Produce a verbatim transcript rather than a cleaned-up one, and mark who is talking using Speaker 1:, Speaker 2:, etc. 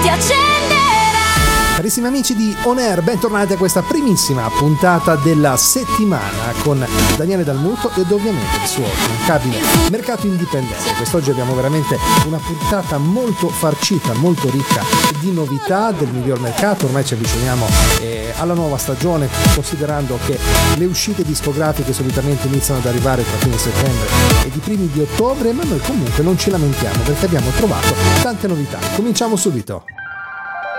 Speaker 1: accenderà.
Speaker 2: Carissimi amici di On Air, bentornati a questa primissima puntata della settimana con Daniele Dalmuto ed ovviamente il suo immancabile mercato indipendente. Quest'oggi abbiamo veramente una puntata molto farcita, molto ricca di novità del miglior mercato. Ormai ci avviciniamo eh, alla nuova stagione, considerando che le uscite discografiche solitamente iniziano ad arrivare tra fine settembre ed i primi di ottobre, ma noi comunque non ci lamentiamo perché abbiamo trovato tante novità. Cominciamo subito.